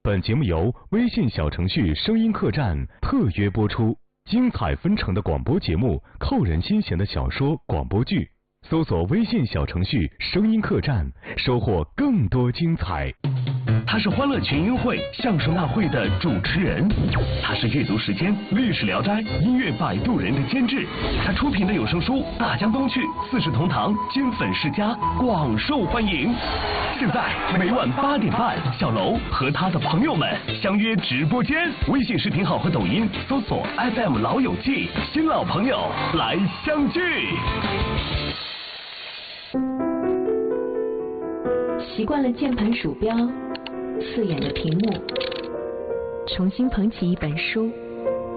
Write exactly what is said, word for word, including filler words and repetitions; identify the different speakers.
Speaker 1: 本节目由微信小程序声音客栈特约播出，精彩纷呈的广播节目，扣人心弦的小说、广播剧，搜索微信小程序声音客栈，收获更多精彩。
Speaker 2: 他是欢乐群英会相声大会的主持人，他是阅读时间、历史聊斋、音乐摆渡人的监制，他出品的有声书《大江东去》《四世同堂》《金粉世家》广受欢迎。现在每晚八点半，小楼和他的朋友们相约直播间，微信视频号和抖音搜索 F M 老友记，新老朋友来相聚。
Speaker 3: 习惯了键盘鼠标，刺眼的屏幕，重新捧起一本书，